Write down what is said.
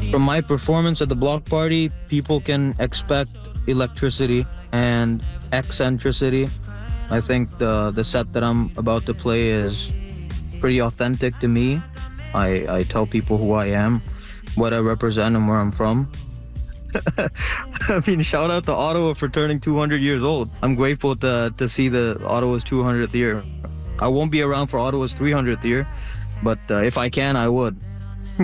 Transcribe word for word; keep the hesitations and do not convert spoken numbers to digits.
From my performance at the block party, people can expect electricity and eccentricity. I think the the set that I'm about to play is pretty authentic to me. I, I tell people who I am, what I represent, and where I'm from. I mean, shout out to Ottawa for turning two hundred years old. I'm grateful to to see the Ottawa's two hundredth year. I won't be around for Ottawa's three hundredth year, but uh, if I can, I would.